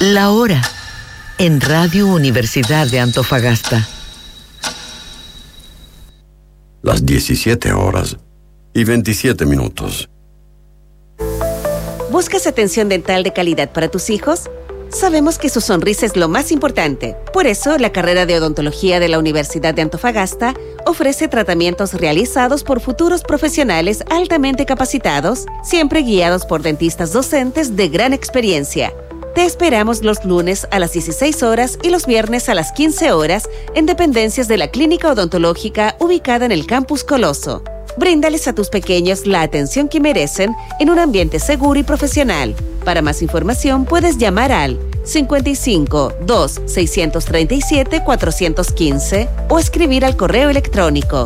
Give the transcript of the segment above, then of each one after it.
La hora en Radio Universidad de Antofagasta. Las 17:27. ¿Buscas atención dental de calidad para tus hijos? Sabemos que su sonrisa es lo más importante. Por eso, la carrera de odontología de la Universidad de Antofagasta ofrece tratamientos realizados por futuros profesionales altamente capacitados, siempre guiados por dentistas docentes de gran experiencia. Te esperamos los lunes a las 16 horas y los viernes a las 15 horas en dependencias de la Clínica Odontológica ubicada en el Campus Coloso. Bríndales a tus pequeños la atención que merecen en un ambiente seguro y profesional. Para más información puedes llamar al 55 2 637 415 o escribir al correo electrónico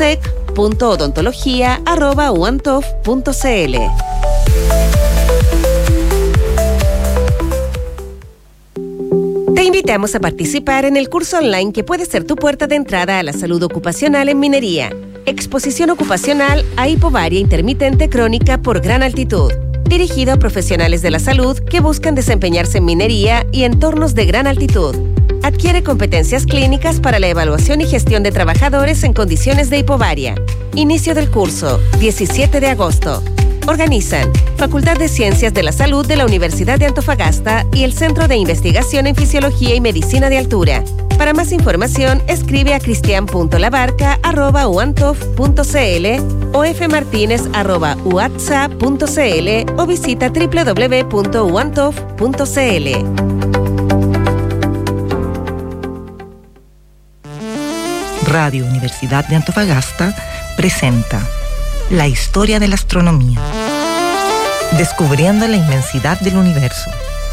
sec.odontología@uantof.cl. Te invitamos a participar en el curso online que puede ser tu puerta de entrada a la salud ocupacional en minería. Exposición ocupacional a hipovaria intermitente crónica por gran altitud. Dirigido a profesionales de la salud que buscan desempeñarse en minería y entornos de gran altitud. Adquiere competencias clínicas para la evaluación y gestión de trabajadores en condiciones de hipovaria. Inicio del curso, 17 de agosto. Organizan Facultad de Ciencias de la Salud de la Universidad de Antofagasta y el Centro de Investigación en Fisiología y Medicina de Altura. Para más información, escribe a cristian.labarca@uantof.cl o fmartinez@uatsa.cl o visita www.uantof.cl. Radio Universidad de Antofagasta presenta La historia de la astronomía, descubriendo la inmensidad del universo.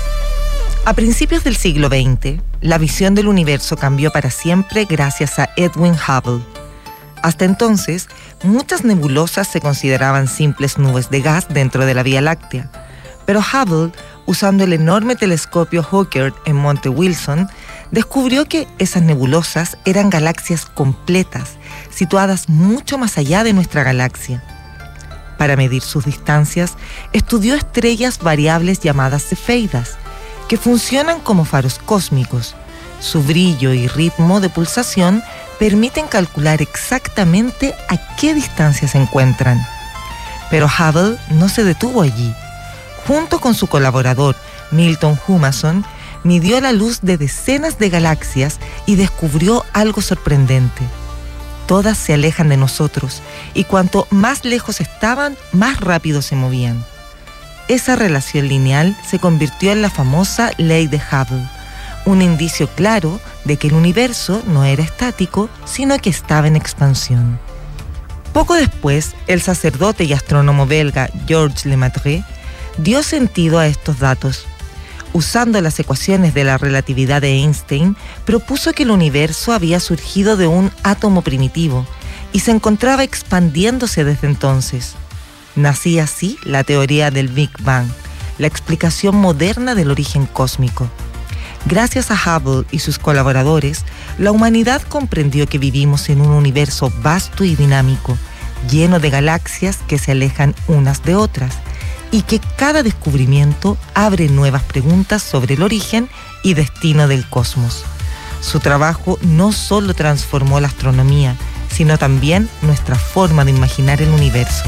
A principios del siglo XX, la visión del universo cambió para siempre gracias a Edwin Hubble. Hasta entonces, muchas nebulosas se consideraban simples nubes de gas dentro de la Vía Láctea, pero Hubble, usando el enorme telescopio Hooker en Monte Wilson, descubrió que esas nebulosas eran galaxias completas, situadas mucho más allá de nuestra galaxia. Para medir sus distancias, estudió estrellas variables llamadas cefeidas, que funcionan como faros cósmicos. Su brillo y ritmo de pulsación permiten calcular exactamente a qué distancia se encuentran. Pero Hubble no se detuvo allí. Junto con su colaborador, Milton Humason, midió la luz de decenas de galaxias y descubrió algo sorprendente. Todas se alejan de nosotros y cuanto más lejos estaban, más rápido se movían. Esa relación lineal se convirtió en la famosa ley de Hubble, un indicio claro de que el universo no era estático, sino que estaba en expansión. Poco después, el sacerdote y astrónomo belga Georges Lemaitre dio sentido a estos datos. Usando las ecuaciones de la relatividad de Einstein, propuso que el universo había surgido de un átomo primitivo y se encontraba expandiéndose desde entonces. Nacía así la teoría del Big Bang, la explicación moderna del origen cósmico. Gracias a Hubble y sus colaboradores, la humanidad comprendió que vivimos en un universo vasto y dinámico, lleno de galaxias que se alejan unas de otras, y que cada descubrimiento abre nuevas preguntas sobre el origen y destino del cosmos. Su trabajo no solo transformó la astronomía, sino también nuestra forma de imaginar el universo.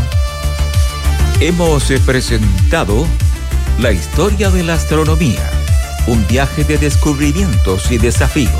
Hemos presentado La historia de la astronomía, un viaje de descubrimientos y desafíos.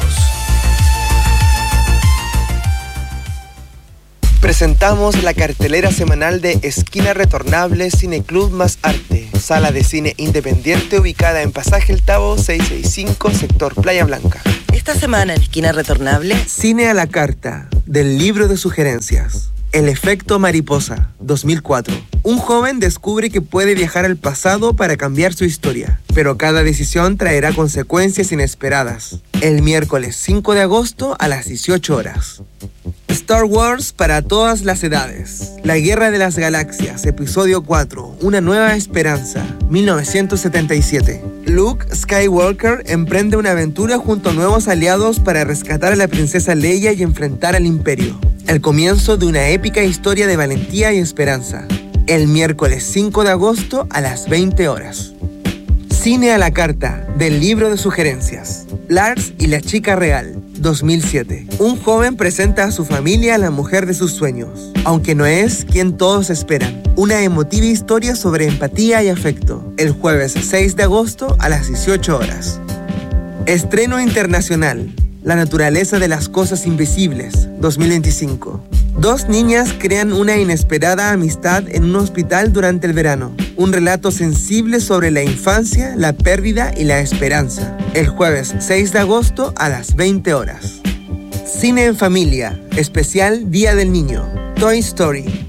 Presentamos la cartelera semanal de Esquina Retornable Cineclub más Arte, sala de cine independiente ubicada en Pasaje El Tabo 665, sector Playa Blanca. Esta semana en Esquina Retornable, Cine a la carta, del libro de sugerencias. El efecto mariposa, 2004. Un joven descubre que puede viajar al pasado para cambiar su historia, pero cada decisión traerá consecuencias inesperadas. El miércoles 5 de agosto a las 18 horas. Star Wars para todas las edades. La Guerra de las Galaxias, episodio 4, Una nueva esperanza, 1977. Luke Skywalker emprende una aventura junto a nuevos aliados para rescatar a la princesa Leia y enfrentar al Imperio. El comienzo de una épica historia de valentía y esperanza. El miércoles 5 de agosto a las 20 horas. Cine a la carta, del libro de sugerencias. Lars y la chica real, 2007. Un joven presenta a su familia a la mujer de sus sueños, aunque no es quien todos esperan. Una emotiva historia sobre empatía y afecto. El jueves 6 de agosto a las 18 horas. Estreno internacional. La naturaleza de las cosas invisibles, 2025. Dos niñas crean una inesperada amistad en un hospital durante el verano. Un relato sensible sobre la infancia, la pérdida y la esperanza. El jueves 6 de agosto a las 20 horas. Cine en familia, especial Día del Niño. Toy Story,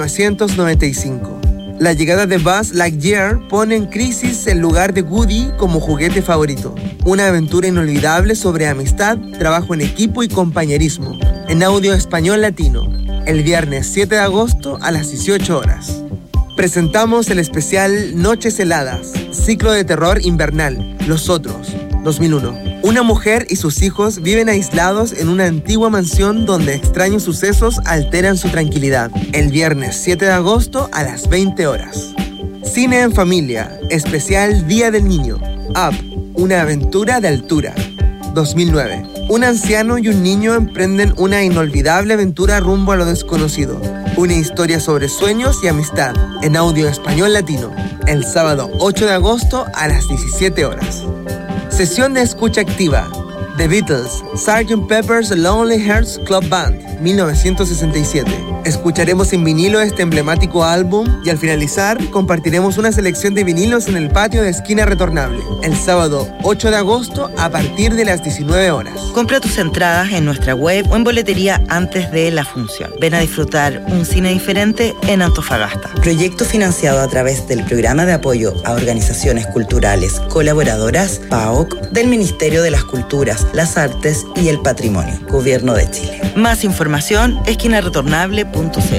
1995. La llegada de Buzz Lightyear pone en crisis el lugar de Woody como juguete favorito. Una aventura inolvidable sobre amistad, trabajo en equipo y compañerismo. En audio español latino. El viernes 7 de agosto a las 18 horas. Presentamos el especial Noches Heladas, ciclo de terror invernal, Los Otros, 2001. Una mujer y sus hijos viven aislados en una antigua mansión donde extraños sucesos alteran su tranquilidad. El viernes 7 de agosto a las 20 horas. Cine en familia, especial Día del Niño. Up, una aventura de altura, 2009. Un anciano y un niño emprenden una inolvidable aventura rumbo a lo desconocido. Una historia sobre sueños y amistad, en audio español latino. El sábado 8 de agosto a las 17 horas. Sesión de escucha activa. The Beatles, Sgt. Pepper's Lonely Hearts Club Band, 1967. Escucharemos en vinilo este emblemático álbum y al finalizar compartiremos una selección de vinilos en el patio de Esquina Retornable, el sábado 8 de agosto a partir de las 19 horas. Compra tus entradas en nuestra web o en boletería antes de la función. Ven a disfrutar un cine diferente en Antofagasta. Proyecto financiado a través del Programa de Apoyo a Organizaciones Culturales Colaboradoras, PAOC, del Ministerio de las Culturas, las Artes y el Patrimonio, Gobierno de Chile. Más información, esquinaretornable.cl.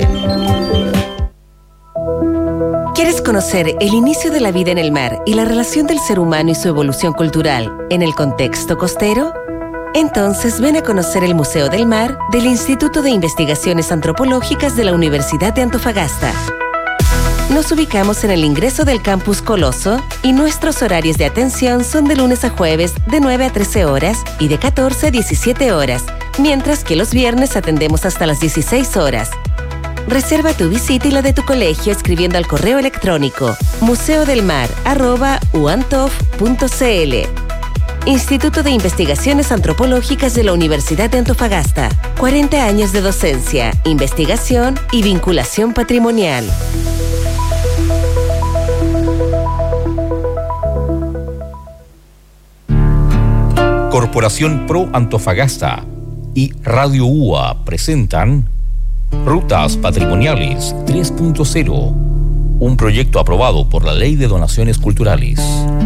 ¿Quieres conocer el inicio de la vida en el mar y la relación del ser humano y su evolución cultural en el contexto costero? Entonces ven a conocer el Museo del Mar del Instituto de Investigaciones Antropológicas de la Universidad de Antofagasta. Nos ubicamos en el ingreso del Campus Coloso y nuestros horarios de atención son de lunes a jueves de 9 a 13 horas y de 14 a 17 horas, mientras que los viernes atendemos hasta las 16 horas. Reserva tu visita y la de tu colegio escribiendo al correo electrónico museodelmar@uantof.cl. Instituto de Investigaciones Antropológicas de la Universidad de Antofagasta. 40 años de docencia, investigación y vinculación patrimonial. Corporación Pro Antofagasta y Radio UA presentan Rutas Patrimoniales 3.0, un proyecto aprobado por la Ley de Donaciones Culturales.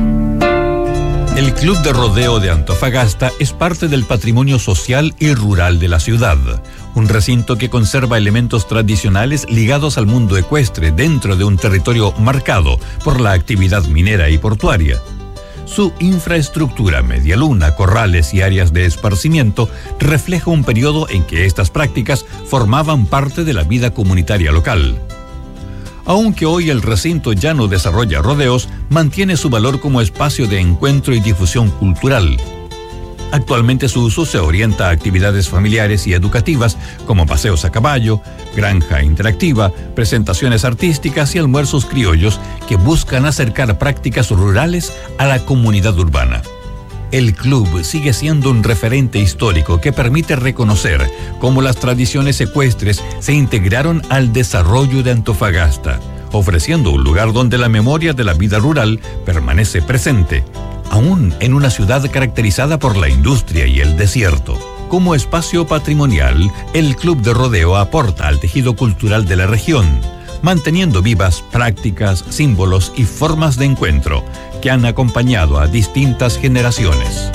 El Club de Rodeo de Antofagasta es parte del patrimonio social y rural de la ciudad, un recinto que conserva elementos tradicionales ligados al mundo ecuestre dentro de un territorio marcado por la actividad minera y portuaria. Su infraestructura, medialuna, corrales y áreas de esparcimiento refleja un periodo en que estas prácticas formaban parte de la vida comunitaria local. Aunque hoy el recinto ya no desarrolla rodeos, mantiene su valor como espacio de encuentro y difusión cultural. Actualmente su uso se orienta a actividades familiares y educativas como paseos a caballo, granja interactiva, presentaciones artísticas y almuerzos criollos que buscan acercar prácticas rurales a la comunidad urbana. El club sigue siendo un referente histórico que permite reconocer cómo las tradiciones ecuestres se integraron al desarrollo de Antofagasta, ofreciendo un lugar donde la memoria de la vida rural permanece presente, aún en una ciudad caracterizada por la industria y el desierto. Como espacio patrimonial, el Club de Rodeo aporta al tejido cultural de la región, manteniendo vivas prácticas, símbolos y formas de encuentro que han acompañado a distintas generaciones.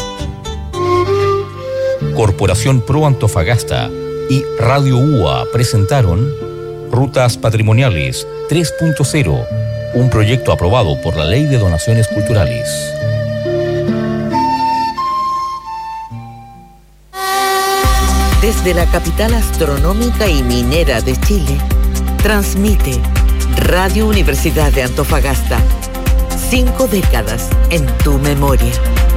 Corporación Pro Antofagasta y Radio UA presentaron Rutas Patrimoniales 3.0, un proyecto aprobado por la Ley de Donaciones Culturales. Desde la capital astronómica y minera de Chile, transmite Radio Universidad de Antofagasta, 5 décadas en tu memoria.